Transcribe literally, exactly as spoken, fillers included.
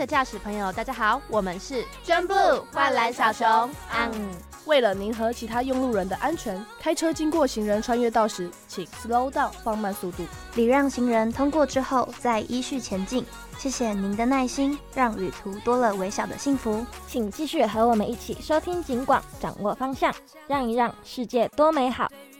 的驾驶朋友，大家好，我们是真 blue 幻蓝小熊。嗯， 为了您和其他用路人的安全，开车经过行人穿越道时，请 slow down 放慢速度， 礼让行人通过之后再依序前进。谢谢您的耐心，让旅途多了微小的幸福。 请继续和我们一起收听警广，掌握方向，让一让世界多美好。